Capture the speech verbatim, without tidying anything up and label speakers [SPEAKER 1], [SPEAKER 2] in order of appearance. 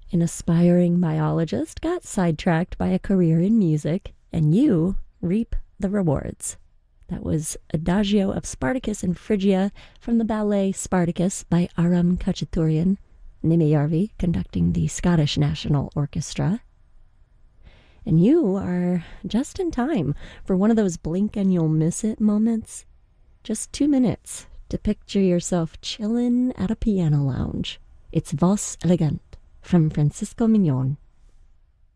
[SPEAKER 1] An aspiring biologist got sidetracked by a career in music, and you reap the rewards. That was Adagio of Spartacus and Phrygia from the ballet Spartacus by Aram Khachaturian, Nimi Yarvi conducting the Scottish National Orchestra. And you are just in time for one of those blink and you'll miss it moments. Just two minutes to picture yourself chillin' at a piano lounge. It's Vos Elegant from Francisco Mignon.